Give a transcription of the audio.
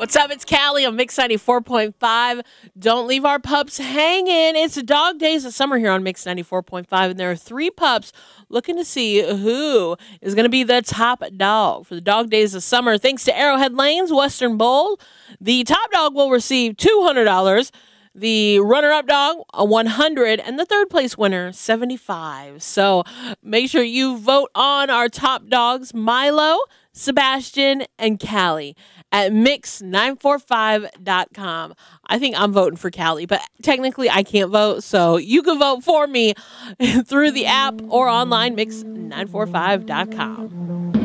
What's up? It's Callie on Mix 94.5. Don't leave our pups hanging. It's dog days of summer here on Mix 94.5, and there are 3 pups looking to see who is going to be the top dog for the dog days of summer. Thanks to Arrowhead Lanes Western Bowl, the top dog will receive $200. The runner-up dog, $100, and the third place winner, $75. So make sure you vote on our top dogs, Milo, Sebastian, and Callie at mix945.com. I think I'm voting for Callie, but technically I can't vote, so you can vote for me through the app or online, mix945.com.